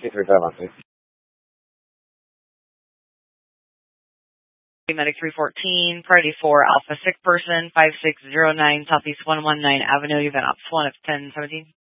Medic 314, Priority 4, Alpha Sick Person, 5609 Southeast 119 Avenue. You've been Ops 1 of 1017.